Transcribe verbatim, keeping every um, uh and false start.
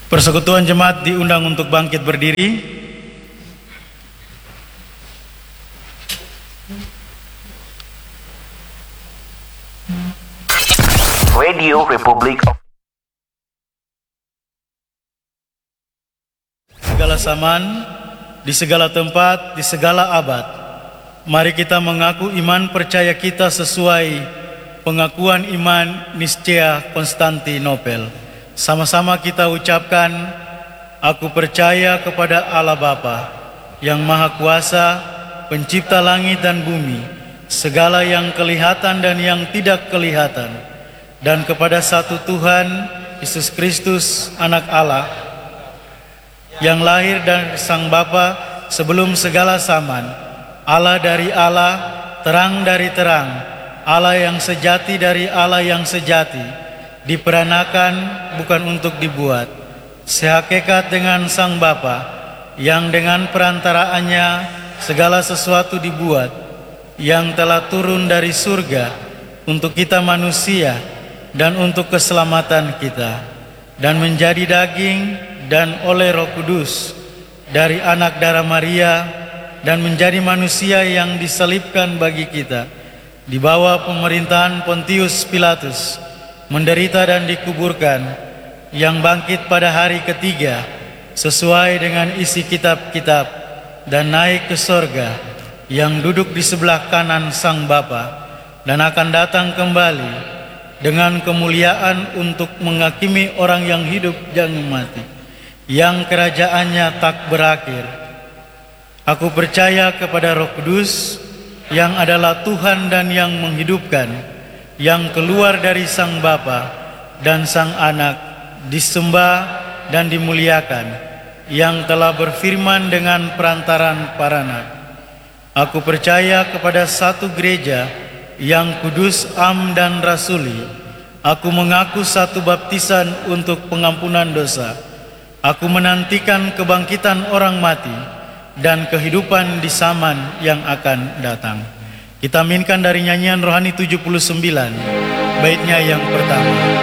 Persekutuan Jemaat diundang untuk bangkit berdiri. Radio Republik Segala zaman, di segala tempat, di segala abad, mari kita mengaku iman percaya kita sesuai pengakuan iman Niscea Konstantinopel. Sama-sama kita ucapkan, aku percaya kepada Allah Bapa, yang Maha Kuasa, pencipta langit dan bumi, segala yang kelihatan dan yang tidak kelihatan, dan kepada satu Tuhan, Yesus Kristus, Anak Allah, yang lahir dari Sang Bapa sebelum segala zaman, Allah dari Allah, terang dari terang, Allah yang sejati dari Allah yang sejati, diperanakan bukan untuk dibuat, sehakikat dengan Sang Bapa, yang dengan perantaraannya segala sesuatu dibuat, yang telah turun dari surga untuk kita manusia dan untuk keselamatan kita, dan menjadi daging dan oleh Roh Kudus dari anak darah Maria, dan menjadi manusia yang disalibkan bagi kita, di bawah pemerintahan Pontius Pilatus, menderita dan dikuburkan, yang bangkit pada hari ketiga sesuai dengan isi kitab-kitab, dan naik ke sorga, yang duduk di sebelah kanan Sang Bapa, dan akan datang kembali dengan kemuliaan untuk menghakimi orang yang hidup dan mati, yang kerajaannya tak berakhir. Aku percaya kepada Roh Kudus, yang adalah Tuhan dan yang menghidupkan, yang keluar dari Sang Bapa dan Sang Anak, disembah dan dimuliakan, yang telah berfirman dengan perantaran para nabi. Aku percaya kepada satu gereja yang kudus, am dan rasuli. Aku mengaku satu baptisan untuk pengampunan dosa. Aku menantikan kebangkitan orang mati dan kehidupan di zaman yang akan datang. Kita aminkan dari nyanyian rohani tujuh puluh sembilan, baitnya yang pertama.